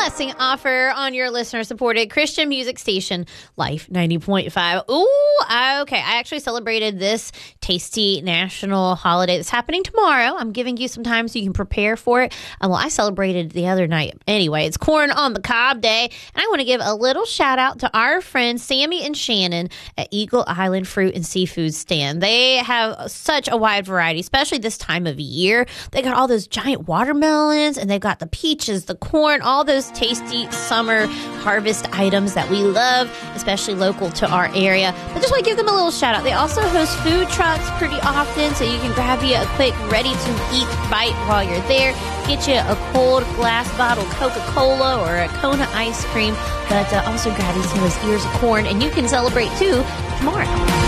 blessing offer on your listener-supported Christian music station, Life 90.5. Ooh, okay. I actually celebrated this tasty national holiday that's happening tomorrow. I'm giving you some time so you can prepare for it. Well, I celebrated the other night. Anyway, it's Corn on the Cob Day, and I want to give a little shout-out to our friends Sammy and Shannon at Eagle Island Fruit and Seafood Stand. They have such a wide variety, especially this time of year. They got all those giant watermelons, and they've got the peaches, the corn, all those tasty summer harvest items that we love, especially local to our area. But just want to give them a little shout out. They also host food trucks pretty often, so you can grab you a quick ready-to-eat bite while you're there. Get you a cold glass bottle Coca-Cola or a Kona ice cream, but also grab you some of those ears of corn, and you can celebrate too tomorrow.